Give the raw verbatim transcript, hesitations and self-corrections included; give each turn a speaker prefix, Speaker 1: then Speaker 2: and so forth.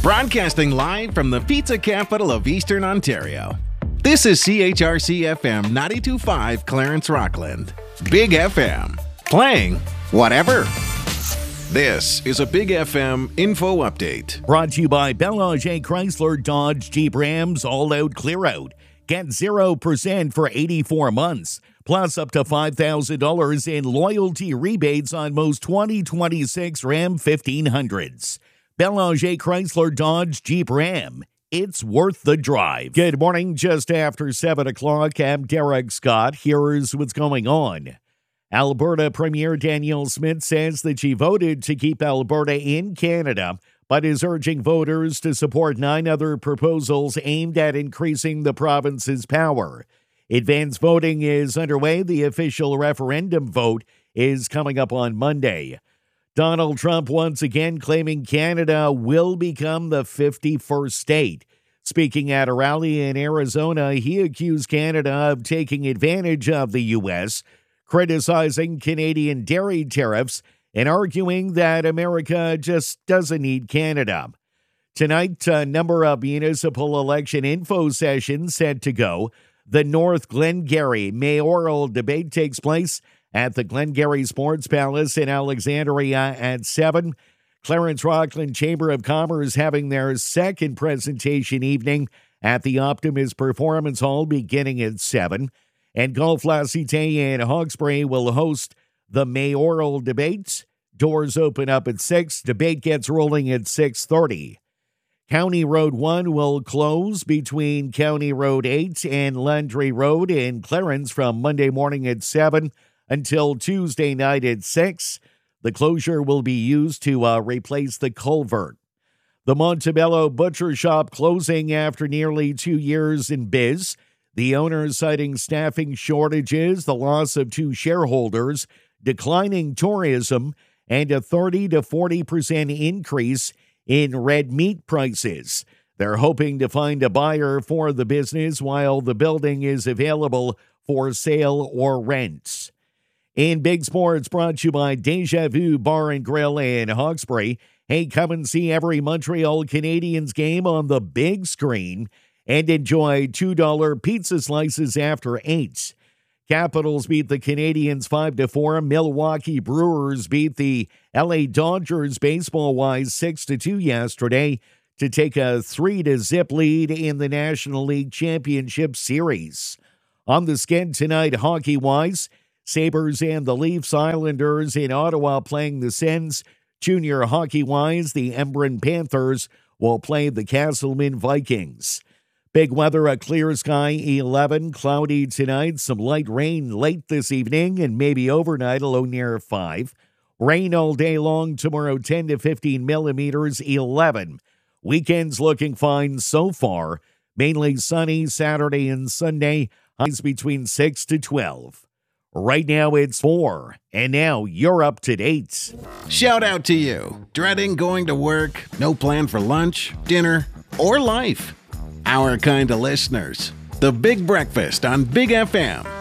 Speaker 1: Broadcasting live from the pizza capital of Eastern Ontario. This is C H R C F M ninety-two point five Clarence Rockland. Big F M. Playing whatever. This is a Big F M info update.
Speaker 2: Brought to you by Belanger Chrysler Dodge Jeep Rams All Out Clear Out. Get zero percent for eighty-four months, plus up to five thousand dollars in loyalty rebates on most twenty twenty-six Ram fifteen hundreds. Belanger Chrysler Dodge Jeep Ram. It's worth the drive. Good morning. Just after seven o'clock, I'm Derek Scott. Here's what's going on. Alberta Premier Danielle Smith says that she voted to keep Alberta in Canada, but is urging voters to support nine other proposals aimed at increasing the province's power. Advance voting is underway. The official referendum vote is coming up on Monday. Donald Trump once again claiming Canada will become the fifty-first state. Speaking at a rally in Arizona, he accused Canada of taking advantage of the U S, criticizing Canadian dairy tariffs and arguing that America just doesn't need Canada. Tonight, a number of municipal election info sessions set to go. The North Glengarry mayoral debate takes place at the Glengarry Sports Palace in Alexandria at seven. Clarence Rockland Chamber of Commerce having their second presentation evening at the Optimus Performance Hall beginning at seven. And Golf La Cité in Hawkesbury will host the mayoral debates. Doors open up at six. Debate gets rolling at six thirty. County Road one will close between County Road eight and Landry Road in Clarence from Monday morning at seven until Tuesday night at six. The closure will be used to uh, replace the culvert. The Montebello Butcher Shop closing after nearly two years in biz. The owner citing staffing shortages, the loss of two shareholders, declining tourism, and a thirty to forty percent increase in red meat prices. They're hoping to find a buyer for the business while the building is available for sale or rent. In Big Sports, brought to you by Deja Vu Bar and Grill in Hawkesbury. Hey, come and see every Montreal Canadiens game on the big screen and enjoy two dollar pizza slices after eight. Capitals beat the Canadiens five to four. Milwaukee Brewers beat the L A Dodgers baseball-wise six to two yesterday to take a three to zip lead in the National League Championship Series. On the skid tonight, hockey-wise, Sabres and the Leafs. Islanders in Ottawa playing the Sens. Junior hockey-wise, the Embrun Panthers will play the Castleman Vikings. Big weather, a clear sky, eleven. Cloudy tonight, some light rain late this evening and maybe overnight, a low near five. Rain all day long tomorrow, ten to fifteen millimeters, eleven. Weekends looking fine so far. Mainly sunny Saturday and Sunday, highs between six to twelve. Right now it's four, and now you're up to date.
Speaker 1: Shout out to you. Dreading going to work, no plan for lunch, dinner, or life. Our kind of listeners. The Big Breakfast on Big F M.